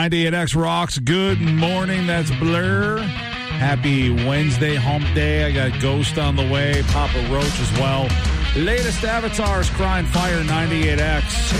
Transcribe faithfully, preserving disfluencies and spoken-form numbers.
ninety-eight X rocks. Good morning. That's Blur. Happy Wednesday, hump day. I got Ghost on the way. Papa Roach as well. Latest avatars, Crying Fire, ninety-eight X.